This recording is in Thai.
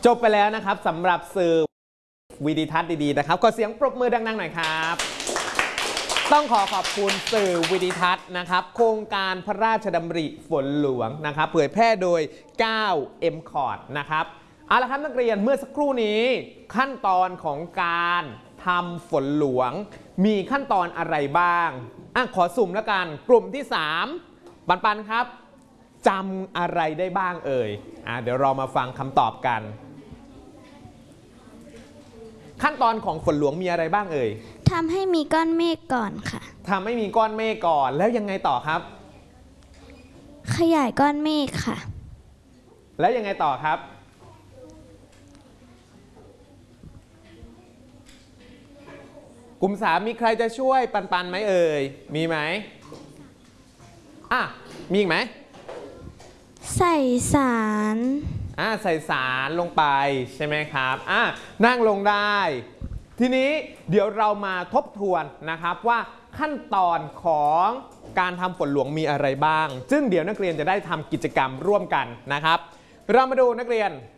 จบไปแล้วนะครับสำหรับสื่อวิดีทัศน์ดีๆนะครับขอเสียงปรบมือดังๆหน่อยครับต้องขอบคุณสื่อวิดีทัศน์นะครับโครงการพระราชดำริฝนหลวงนะครับเผยแพร่โดย 9 MCOT นะครับเอาละครับนักเรียนเมื่อสักครู่นี้ขั้นตอนของการทำฝนหลวงมีขั้นตอนอะไรบ้างขอสุ่มแล้วกันกลุ่มที่3ปันครับจำอะไรได้บ้างเอ่ยเดี๋ยวเรามาฟังคำตอบกันขั้นตอนของฝนหลวงมีอะไรบ้างเอ่ยทำให้มีก้อนเมฆก่อนค่ะทำให้มีก้อนเมฆก่อนแล้วยังไงต่อครับขยายก้อนเมฆค่ะแล้วยังไงต่อครับกลุ่ม3มีใครจะช่วยปันไหมเอ่ยมีไหมมีอีกไหมใส่สารใส่สารลงไปใช่ไหมครับนั่งลงได้ทีนี้เดี๋ยวเรามาทบทวนนะครับว่าขั้นตอนของการทำฝนหลวงมีอะไรบ้างซึ่งเดี๋ยวนักเรียนจะได้ทำกิจกรรมร่วมกันนะครับเรามาดูนักเรียน